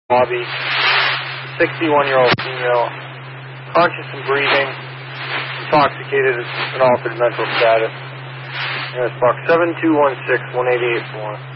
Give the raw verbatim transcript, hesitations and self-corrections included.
lobby, sixty-one-year-old female, conscious and breathing, intoxicated and altered mental status. Yes, box seven two one six one eight eight four.